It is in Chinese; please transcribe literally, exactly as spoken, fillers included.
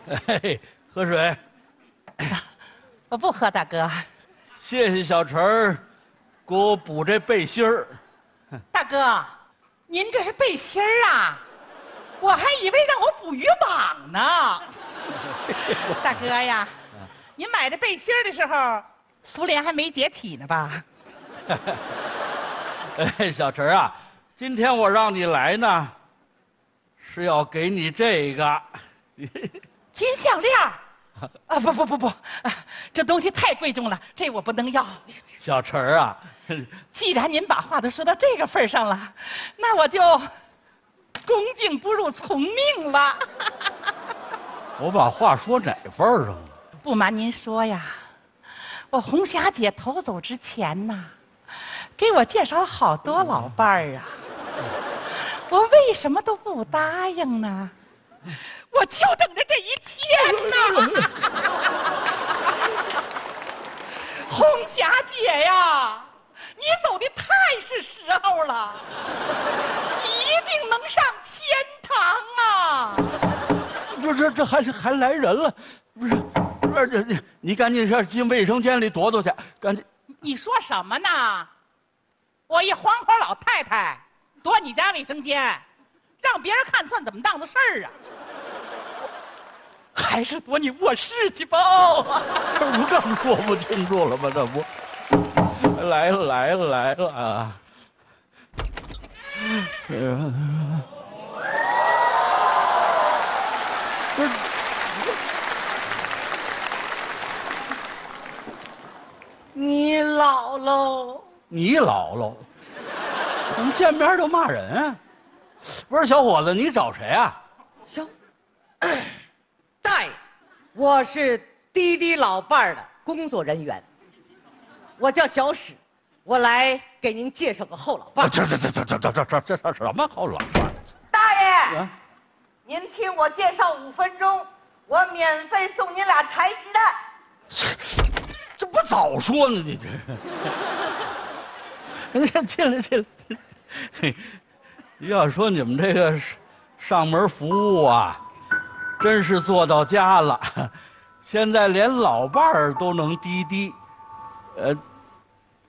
嘿，喝水。 我不喝，大哥。 谢谢小陈儿，给我补这背心儿。 大哥，您这是背心儿啊？我还以为让我补渔网呢。大哥呀，您买这背心儿的时候，苏联还没解体呢吧？ 哎，小陈啊，今天我让你来呢，是要给你这个金项链儿。啊不不不不，啊，这东西太贵重了，这我不能要。 小陈儿啊， 既然您把话都说到这个份儿上了，那我就恭敬不如从命了。 我把话说哪份儿上了？ 不瞒您说呀，我红霞姐头走之前呐，给我介绍了好多老伴儿啊，我为什么都不答应呢？我就等着这一天呢。红霞姐呀，你走的太是时候了，一定能上天堂啊！ 这这这还还来人了，不是？不是你你赶紧上进卫生间里躲躲去，赶紧！ 你说什么呢？我一黄花老太太躲你家卫生间，让别人看算怎么当的事儿啊？还是躲你卧室去吧。 这不更说不清楚了吗？这不，来了来了来了啊！不是， 你老喽？ 你姥姥，怎么见面就骂人啊？不是小伙子，你找谁啊？ 小大爷，我是滴滴老伴儿的工作人员，我叫小史，我来给您介绍个后老伴儿。 这这这这这这这这这这什么后老伴儿？ 大爷， 啊您听我介绍五分钟，我免费送您俩柴鸡蛋。 这不早说呢？你这，你看进来进来。嘿，要说你们这个上门服务啊，真是做到家了。现在连老伴儿都能滴滴，呃，